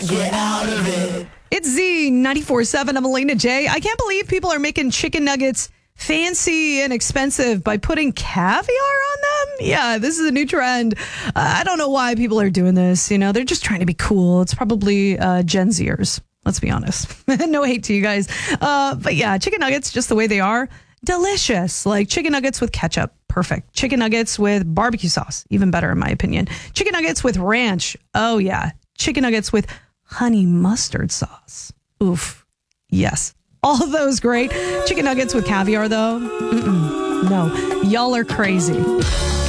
Get out of it. It's Z94.7. I'm Elena J. I can't believe people are making chicken nuggets fancy and expensive by putting caviar on them. Yeah, this is a new trend. I don't know why people are doing this. You know, they're just trying to be cool. It's probably Gen Zers. Let's be honest. No hate to you guys. But yeah, chicken nuggets, just the way they are, delicious. Like chicken nuggets with ketchup. Perfect. Chicken nuggets with barbecue sauce. Even better, in my opinion. Chicken nuggets with ranch. Oh, yeah. Chicken nuggets with honey mustard sauce. Oof. Yes. All of those great. Chicken nuggets with caviar, though. No. Y'all are crazy.